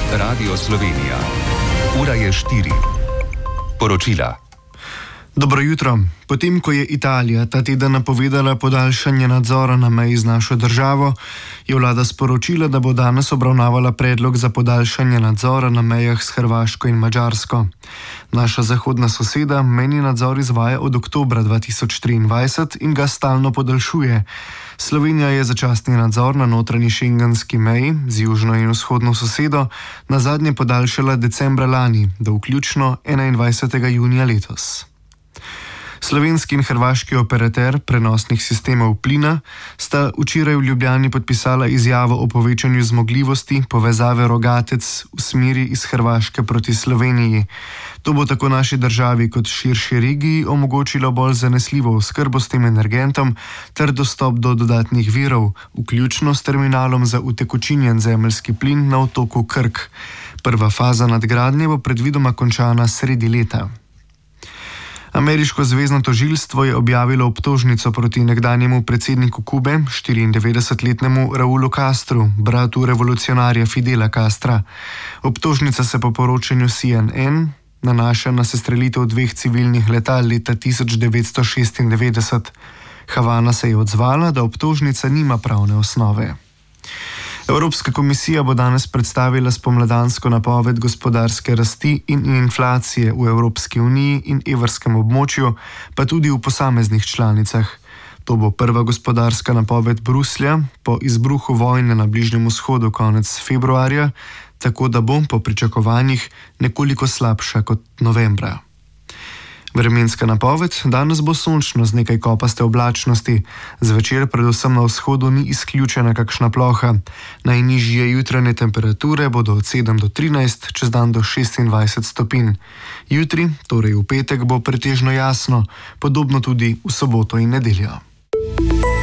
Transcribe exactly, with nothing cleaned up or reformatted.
Radio Slovenija. Ura je štiri. Poročila. Dobro jutro. Potem, ko je Italija ta teden napovedala podaljšanje nadzora na meji z našo državo, je vlada sporočila, da bo danes obravnavala predlog za podaljšanje nadzora na mejah s Hrvaško in Madžarsko. Naša zahodna soseda mejni nadzor izvaja od oktobra dva tisoč triindvajset in ga stalno podaljšuje. Slovenija je začasni nadzor na notranji šengenski meji z južno in vzhodno sosedo nazadnje podaljšala decembra lani, do vključno enaindvajsetega junija letos. Slovenski in hrvaški operater prenosnih sistemov plina sta včeraj v Ljubljani podpisala izjavo o povečanju zmogljivosti povezave Rogatec v smeri iz Hrvaške proti Sloveniji. To bo tako naši državi kot širši regiji omogočilo bolj zanesljivo oskrbo s tem energentom ter dostop do dodatnih virov, vključno s terminalom za utekočinjen zemeljski plin na otoku Krk. Prva faza nadgradnje bo predvidoma končana sredi leta. Ameriško zvezno tožilstvo je objavilo obtožnico proti nekdanjemu predsedniku Kube, štiriindevetdesetletnemu Raulu Castru, bratu revolucionarja Fidela Castra. Obtožnica se po poročanju C N N nanaša na sestrelitev dveh civilnih letal leta tisoč devetsto šestindevetdeset. Havana se je odzvala, da obtožnica nima pravne osnove. Evropska komisija bo danes predstavila spomladansko napoved gospodarske rasti in inflacije v Evropski uniji in evrskem območju, pa tudi v posameznih članicah. To bo prva gospodarska napoved Bruslja po izbruhu vojne na Bližnjem vzhodu konec februarja, tako da bo po pričakovanjih nekoliko slabša kot novembra. Vremenska napoved: danes bo sončno z nekaj kopaste oblačnosti. Zvečer predvsem na vzhodu ni izključena kakšna ploha. Najnižje jutranje temperature bodo od sedem do trinajst, čez dan do šestindvajset stopinj. Jutri, torej v petek, bo pretežno jasno, podobno tudi v soboto in nedeljo.